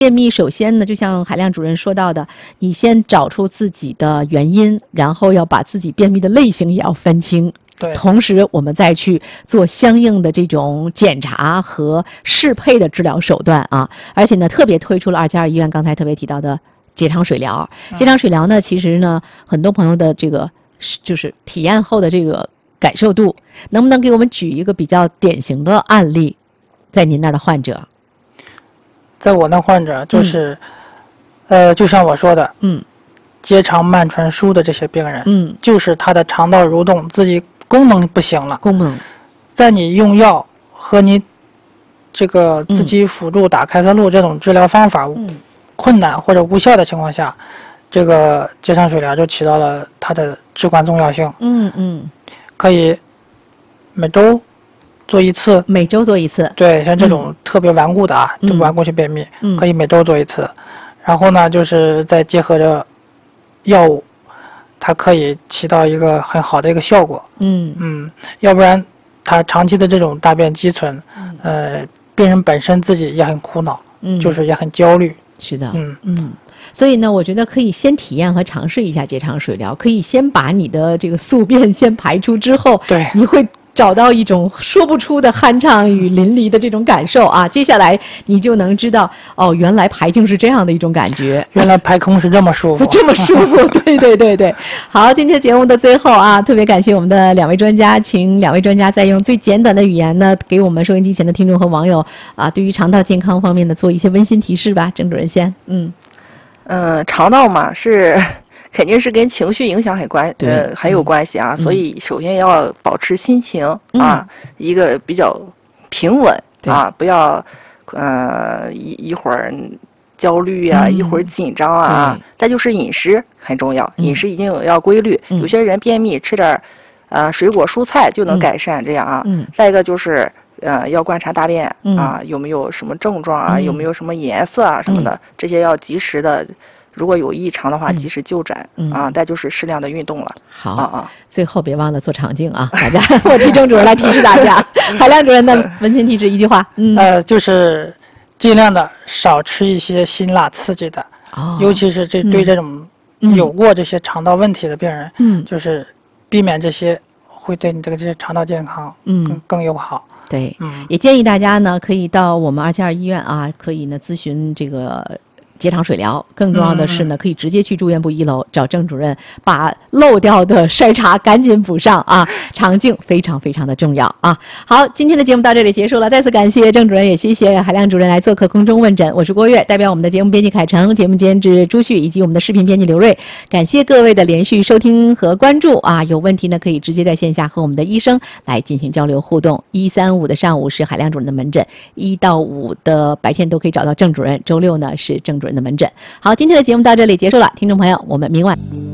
便秘首先呢，就像海亮主任说到的，你先找出自己的原因，然后要把自己便秘的类型也要分清。 对， 同时我们再去做相应的这种检查和适配的治疗手段啊。而且呢，特别推出了2+2医院刚才特别提到的结肠水疗。结肠水疗呢，其实呢，很多朋友的这个就是体验后的这个感受度，能不能给我们举一个比较典型的案例，在您那儿的患者？ 在我那患者就是，就像我说的，结肠慢传输的这些病人，就是他的肠道蠕动自己功能不行了，在你用药和你这个自己辅助打开塞露这种治疗方法困难或者无效的情况下，这个结肠水疗就起到了它的至关重要性。可以每周做一次，对，像这种特别顽固的就顽固性便秘，可以每周做一次。然后呢，就是再结合着药物，它可以起到一个很好的一个效果。要不然它长期的这种大便积存，病人本身自己也很苦恼，就是也很焦虑。 是的，所以呢，我觉得可以先体验和尝试一下结肠水疗，可以先把你的这个宿便先排出之后， 对， 你会找到一种说不出的酣畅与淋漓的这种感受啊！接下来你就能知道，哦，原来排竟是这样的一种感觉， 原来排空是这么舒服， 这么舒服，对。好，今天节目的最后啊，特别感谢我们的2位专家，请2位专家再用最简短的语言呢，给我们收音机前的听众和网友啊，对于肠道健康方面的做一些温馨提示吧。郑主任先， 肠道嘛肯定是跟情绪影响很有关系啊，所以首先要保持心情一个比较平稳不要一会儿焦虑一会儿紧张再就是饮食很重要，饮食一定要规律。有些人便秘吃点水果蔬菜就能改善这样再一个就是要观察大便有没有什么症状有没有什么颜色什么的，这些要及时的。如果有异常的话，及时就诊再就是适量的运动了。 好最后别忘了做肠镜啊，大家。我替郑主任来提示大家。海亮主任的温馨提示一句话， 就是尽量的少吃一些辛辣刺激的，尤其是对这种有过这些肠道问题的病人，就是避免这些会对你这些肠道健康更友好。 对，也建议大家呢可以到我们2+2医院可以呢咨询这个结肠水疗，更重要的是呢，可以直接去住院部1楼找郑主任，把漏掉的筛查赶紧补上肠镜非常非常的重要好，今天的节目到这里结束了，再次感谢郑主任，也谢谢海亮主任来做客空中问诊。我是郭月，代表我们的节目编辑凯成、节目监制朱旭以及我们的视频编辑刘瑞，感谢各位的连续收听和关注有问题呢可以直接在线下和我们的医生来进行交流互动。1、3、5的上午是海亮主任的门诊，1到5的白天都可以找到郑主任，周六呢是郑主任的门诊。好，今天的节目到这里结束了，听众朋友，我们明晚。